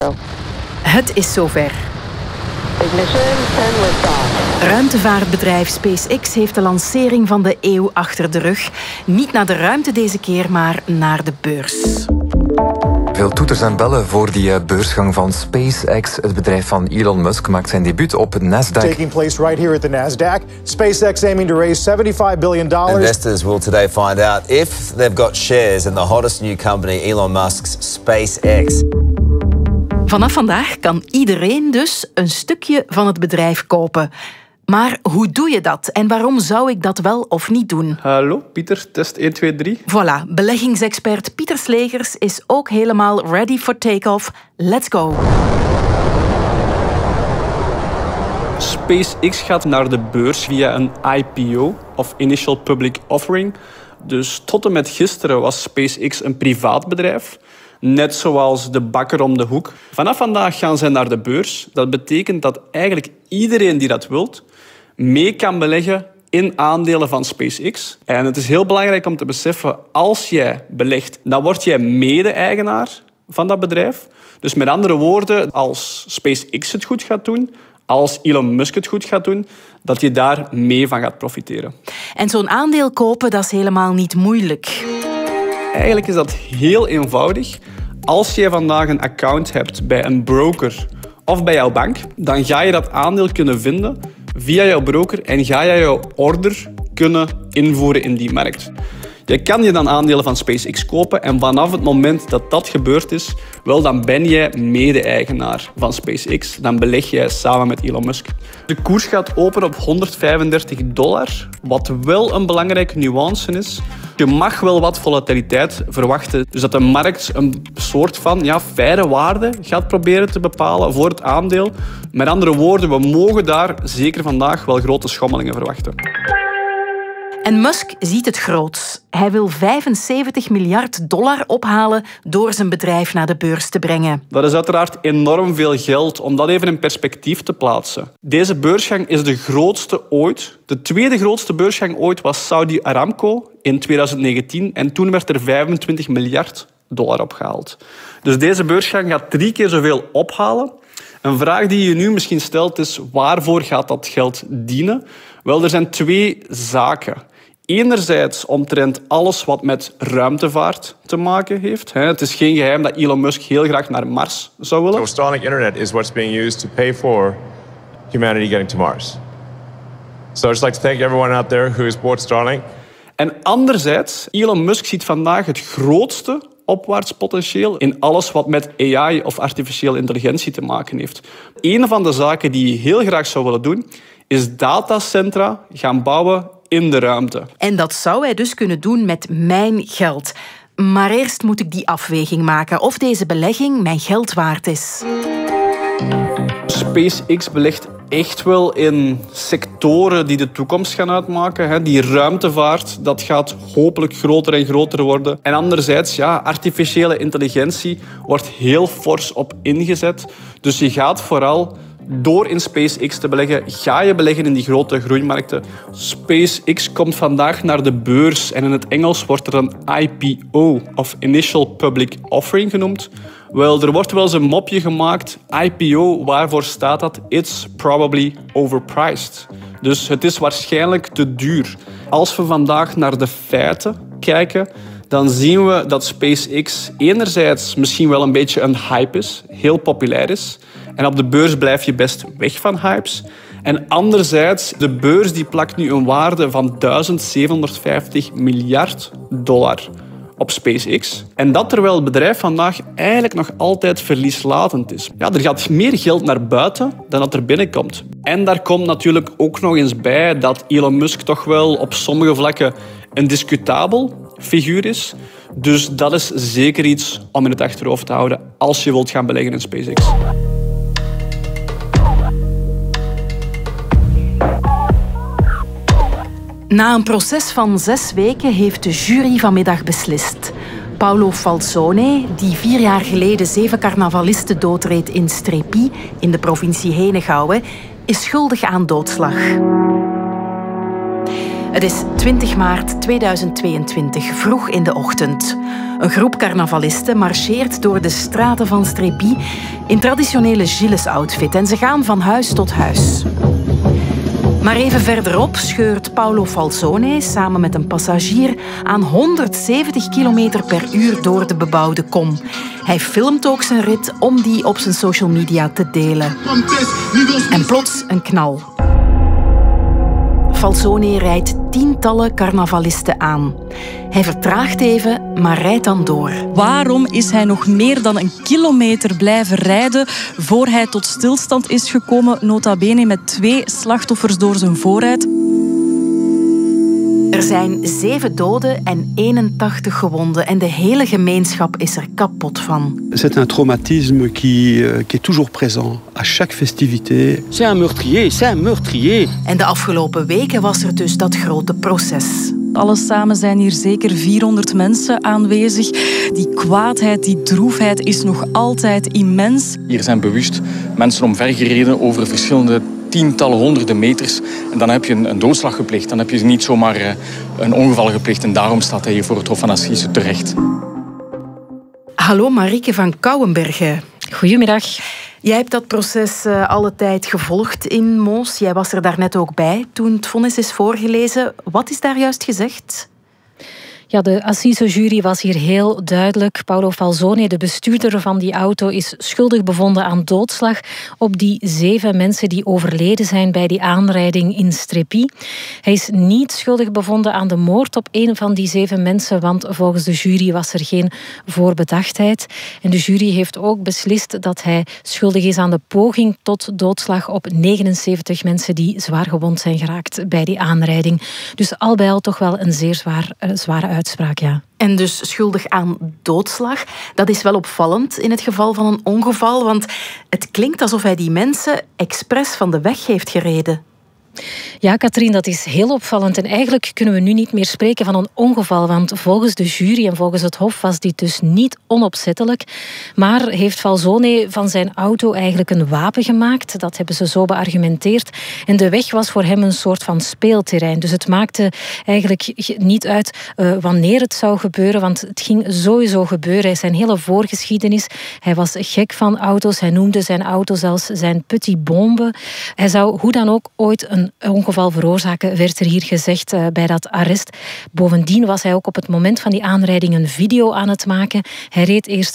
Het is zover. Ruimtevaartbedrijf SpaceX heeft de lancering van de eeuw achter de rug. Niet naar de ruimte deze keer, maar naar de beurs. Veel toeters en bellen voor die beursgang van SpaceX. Het bedrijf van Elon Musk maakt zijn debuut op Nasdaq. Taking place right here at the Nasdaq. SpaceX aiming to raise $75 billion. Investors will today find out if they've got shares in the hottest new company, Elon Musk's SpaceX. Vanaf vandaag kan iedereen dus een stukje van het bedrijf kopen. Maar hoe doe je dat en waarom zou ik dat wel of niet doen? Hallo, Pieter, test 1, 2, 3. Voilà, beleggingsexpert Pieter Slegers is ook helemaal ready for take-off. Let's go! SpaceX gaat naar de beurs via een IPO, of Initial Public Offering. Dus tot en met gisteren was SpaceX een privaat bedrijf. Net zoals de bakker om de hoek. Vanaf vandaag gaan zij naar de beurs. Dat betekent dat eigenlijk iedereen die dat wilt mee kan beleggen in aandelen van SpaceX. En het is heel belangrijk om te beseffen, als jij belegt, dan word jij mede-eigenaar van dat bedrijf. Dus met andere woorden, als SpaceX het goed gaat doen, als Elon Musk het goed gaat doen, dat je daar mee van gaat profiteren. En zo'n aandeel kopen, dat is helemaal niet moeilijk. Eigenlijk is dat heel eenvoudig. Als jij vandaag een account hebt bij een broker of bij jouw bank, dan ga je dat aandeel kunnen vinden via jouw broker en ga je jouw order kunnen invoeren in die markt. Je kan je dan aandelen van SpaceX kopen en vanaf het moment dat dat gebeurd is, wel, dan ben jij mede-eigenaar van SpaceX. Dan beleg jij samen met Elon Musk. De koers gaat open op $135, wat wel een belangrijke nuance is. Je mag wel wat volatiliteit verwachten. Dus dat de markt een soort van faire waarde gaat proberen te bepalen voor het aandeel. Met andere woorden, we mogen daar zeker vandaag wel grote schommelingen verwachten. En Musk ziet het groots. Hij wil $75 miljard ophalen door zijn bedrijf naar de beurs te brengen. Dat is uiteraard enorm veel geld, om dat even in perspectief te plaatsen. Deze beursgang is de grootste ooit. De tweede grootste beursgang ooit was Saudi Aramco in 2019 en toen werd er $25 miljard opgehaald. Dus deze beursgang gaat 3 keer zoveel ophalen. Een vraag die je nu misschien stelt is, waarvoor gaat dat geld dienen? Wel, er zijn 2 zaken. Enerzijds omtrent alles wat met ruimtevaart te maken heeft. Het is geen geheim dat Elon Musk heel graag naar Mars zou willen. So Starlink Internet is what's being used to pay for humanity getting to Mars. So I'd just like to thank everyone out there who has bought Starlink. En anderzijds, Elon Musk ziet vandaag het grootste opwaarts potentieel in alles wat met AI of artificiële intelligentie te maken heeft. Een van de zaken die hij heel graag zou willen doen, is datacentra gaan bouwen in de ruimte. En dat zou hij dus kunnen doen met mijn geld. Maar eerst moet ik die afweging maken of deze belegging mijn geld waard is. SpaceX belegt echt wel in sectoren die de toekomst gaan uitmaken. Die ruimtevaart, dat gaat hopelijk groter en groter worden. En anderzijds, artificiële intelligentie wordt heel fors op ingezet. Dus je gaat vooral door in SpaceX te beleggen, ga je beleggen in die grote groeimarkten. SpaceX komt vandaag naar de beurs en in het Engels wordt er een IPO, of Initial Public Offering genoemd. Wel, er wordt wel eens een mopje gemaakt. IPO, waarvoor staat dat? It's probably overpriced. Dus het is waarschijnlijk te duur. Als we vandaag naar de feiten kijken, dan zien we dat SpaceX enerzijds misschien wel een beetje een hype is, heel populair is. En op de beurs blijf je best weg van hypes. En anderzijds, de beurs die plakt nu een waarde van $1750 miljard op SpaceX. En dat terwijl het bedrijf vandaag eigenlijk nog altijd verlieslatend is. Er gaat meer geld naar buiten dan dat er binnenkomt. En daar komt natuurlijk ook nog eens bij dat Elon Musk toch wel op sommige vlakken een discutabel figuur is. Dus dat is zeker iets om in het achterhoofd te houden als je wilt gaan beleggen in SpaceX. Na een proces van 6 weken heeft de jury vanmiddag beslist. Paolo Falzone, die 4 jaar geleden 7 carnavalisten doodreed in Strepy, in de provincie Henegouwen, is schuldig aan doodslag. Het is 20 maart 2022, vroeg in de ochtend. Een groep carnavalisten marcheert door de straten van Strépy in traditionele Gilles-outfit en ze gaan van huis tot huis. Maar even verderop scheurt Paolo Falzone samen met een passagier aan 170 km per uur door de bebouwde kom. Hij filmt ook zijn rit om die op zijn social media te delen. En plots een knal. Falzone rijdt tientallen carnavalisten aan. Hij vertraagt even, maar rijdt dan door. Waarom is hij nog meer dan een kilometer blijven rijden voor hij tot stilstand is gekomen, nota bene met 2 slachtoffers door zijn voorruit? Er zijn 7 doden en 81 gewonden en de hele gemeenschap is er kapot van. C'est un traumatisme qui est toujours présent à chaque festivité. C'est un meurtrier. En de afgelopen weken was er dus dat grote proces. Alles samen zijn hier zeker 400 mensen aanwezig. Die kwaadheid, die droefheid is nog altijd immens. Hier zijn bewust mensen omvergereden over verschillende tientallen, honderden meters. En dan heb je een doodslag gepleegd. Dan heb je niet zomaar een ongeval gepleegd. En daarom staat hij hier voor het Hof van Assise terecht. Hallo Marieke van Kouwenbergen. Goedemiddag. Jij hebt dat proces alle tijd gevolgd in Mons. Jij was er daarnet ook bij toen het vonnis is voorgelezen. Wat is daar juist gezegd? Ja, de assisejury was hier heel duidelijk. Paolo Falzone, de bestuurder van die auto, is schuldig bevonden aan doodslag op die 7 mensen die overleden zijn bij die aanrijding in Strépy. Hij is niet schuldig bevonden aan de moord op een van die 7 mensen, want volgens de jury was er geen voorbedachtheid. En de jury heeft ook beslist dat hij schuldig is aan de poging tot doodslag op 79 mensen die zwaar gewond zijn geraakt bij die aanrijding. Dus al bij al toch wel een zeer zware uitspraak, ja. En dus schuldig aan doodslag. Dat is wel opvallend in het geval van een ongeval, want het klinkt alsof hij die mensen expres van de weg heeft gereden. Ja, Katrien, dat is heel opvallend. En eigenlijk kunnen we nu niet meer spreken van een ongeval, want volgens de jury en volgens het Hof was dit dus niet onopzettelijk. Maar heeft Falzone van zijn auto eigenlijk een wapen gemaakt? Dat hebben ze zo beargumenteerd. En de weg was voor hem een soort van speelterrein. Dus het maakte eigenlijk niet uit wanneer het zou gebeuren, want het ging sowieso gebeuren. Zijn hele voorgeschiedenis. Hij was gek van auto's. Hij noemde zijn auto zelfs zijn petit bombe. Hij zou hoe dan ook ooit een ongeval veroorzaken, werd er hier gezegd bij dat arrest. Bovendien was hij ook op het moment van die aanrijding een video aan het maken. Hij reed eerst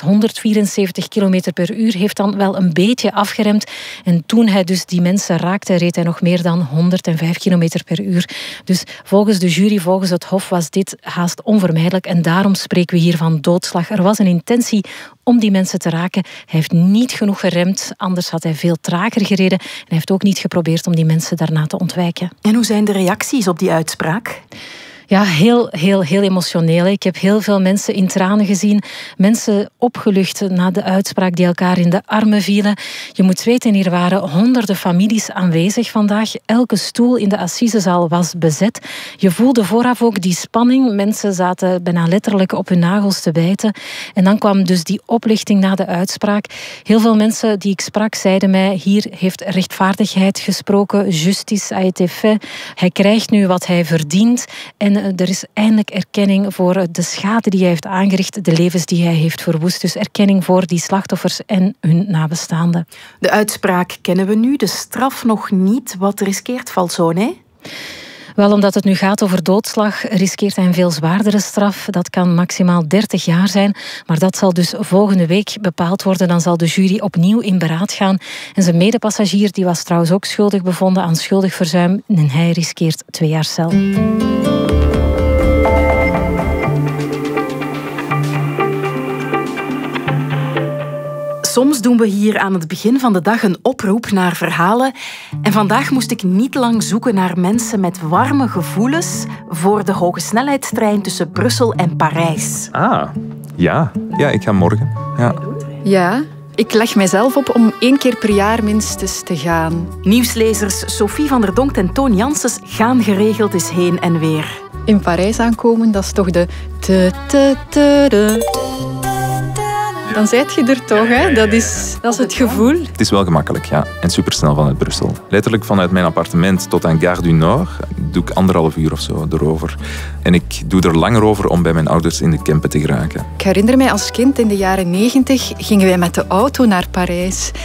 174 km per uur, heeft dan wel een beetje afgeremd. En toen hij dus die mensen raakte, reed hij nog meer dan 105 km per uur. Dus volgens de jury, volgens het Hof, was dit haast onvermijdelijk. En daarom spreken we hier van doodslag. Er was een intentie om die mensen te raken. Hij heeft niet genoeg geremd, anders had hij veel trager gereden. En hij heeft ook niet geprobeerd om die mensen daarna te ontwijken. En hoe zijn de reacties op die uitspraak? Ja, heel emotioneel. Ik heb heel veel mensen in tranen gezien. Mensen opgelucht na de uitspraak die elkaar in de armen vielen. Je moet weten, hier waren honderden families aanwezig vandaag. Elke stoel in de assisezaal was bezet. Je voelde vooraf ook die spanning. Mensen zaten bijna letterlijk op hun nagels te bijten. En dan kwam dus die oplichting na de uitspraak. Heel veel mensen die ik sprak zeiden mij, hier heeft rechtvaardigheid gesproken. Justice a été fait. Hij krijgt nu wat hij verdient. En er is eindelijk erkenning voor de schade die hij heeft aangericht, de levens die hij heeft verwoest. Dus erkenning voor die slachtoffers en hun nabestaanden. De uitspraak kennen we nu, de straf nog niet. Wat riskeert Falzone? Wel, omdat het nu gaat over doodslag, riskeert hij een veel zwaardere straf. Dat kan maximaal 30 jaar zijn. Maar dat zal dus volgende week bepaald worden. Dan zal de jury opnieuw in beraad gaan. En zijn medepassagier die was trouwens ook schuldig bevonden aan schuldig verzuim. En hij riskeert 2 jaar cel. Soms doen we hier aan het begin van de dag een oproep naar verhalen. En vandaag moest ik niet lang zoeken naar mensen met warme gevoelens voor de hogesnelheidstrein tussen Brussel en Parijs. Ah, ja. Ja, ik ga morgen. Ja, ik leg mijzelf op om 1 keer per jaar minstens te gaan. Nieuwslezers Sophie van der Donkt en Toon Janssens gaan geregeld eens heen en weer. In Parijs aankomen, dat is toch de... Dan zijt je er toch, hè? Dat is het gevoel. Het is wel gemakkelijk, ja. En supersnel vanuit Brussel. Letterlijk vanuit mijn appartement tot aan Gare du Nord doe ik 1,5 uur of zo erover. En ik doe er langer over om bij mijn ouders in de Kempen te geraken. Ik herinner mij als kind in de jaren 90 gingen wij met de auto naar Parijs.